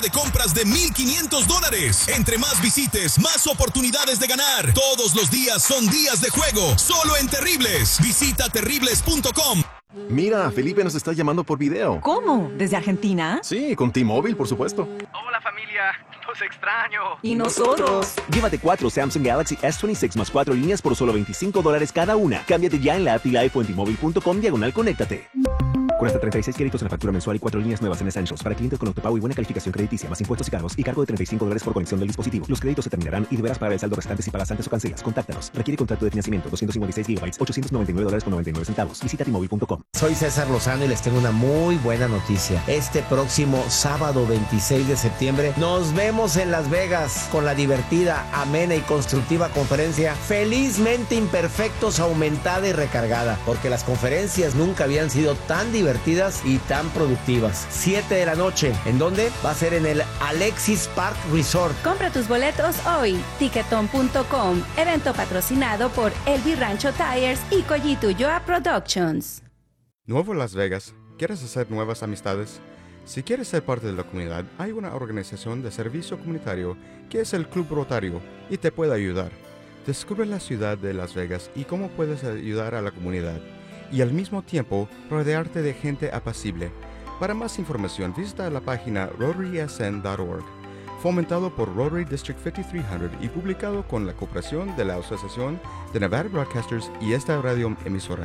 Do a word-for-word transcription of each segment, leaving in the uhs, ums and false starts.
de compras de mil quinientos dólares. Entre más visites, más oportunidades de ganar. Todos los días son días de juego, solo en Terribles. Visita terribles punto com. Mira, Felipe nos está llamando por video. ¿Cómo? ¿Desde Argentina? Sí, con T-Mobile, por supuesto. Hola familia, los extraño. ¿Y nosotros? Llévate cuatro Samsung Galaxy S veintiséis más cuatro líneas por solo veinticinco dólares cada una. Cámbiate ya en la app T-Life o en T Mobile punto com diagonal conéctate. Con hasta treinta y seis créditos en la factura mensual y cuatro líneas nuevas en Essentials para clientes con autopago y buena calificación crediticia, más impuestos y cargos y cargo de treinta y cinco dólares por conexión del dispositivo. Los créditos se terminarán y deberás pagar el saldo restante si pagas antes o cancelas. Contáctanos. Requiere contrato de financiamiento. doscientos cincuenta y seis gigabytes, ochocientos noventa y nueve dólares con noventa y nueve centavos. Visita T Mobile punto com. Soy César Lozano y les tengo una muy buena noticia. Este próximo sábado veintiséis de septiembre nos vemos en Las Vegas con la divertida, amena y constructiva conferencia Felizmente Imperfectos, aumentada y recargada, porque las conferencias nunca habían sido tan divertidas y tan productivas. siete de la noche. ¿En dónde? Va a ser en el Alexis Park Resort. Compra tus boletos hoy. Ticketon punto com. Evento patrocinado por Elvi Rancho Tires y Collito Ulloa Productions. Nuevo Las Vegas. ¿Quieres hacer nuevas amistades? Si quieres ser parte de la comunidad, hay una organización de servicio comunitario que es el Club Rotario y te puede ayudar. Descubre la ciudad de Las Vegas y cómo puedes ayudar a la comunidad y al mismo tiempo rodearte de gente apacible. Para más información, visita la página rotary s n punto org. Fomentado por Rotary District cincuenta y tres cien y publicado con la cooperación de la Asociación de Nevada Broadcasters y esta radio emisora.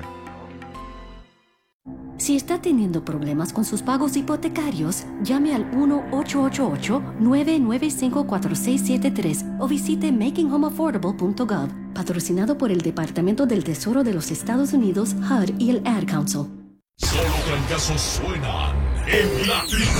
Si está teniendo problemas con sus pagos hipotecarios, llame al uno ocho ocho ocho, nueve nueve cinco, cuatro seis siete tres o visite making home affordable punto gov. Patrocinado por el Departamento del Tesoro de los Estados Unidos, H U D y el Ad Council. Solo trancazos suenan en la